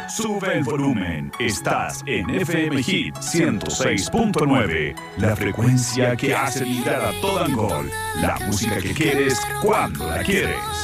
Sube el volumen. Estás en FM Hit 106.9. La frecuencia que hace vibrar a todo Angol. La música que quieres cuando la quieres.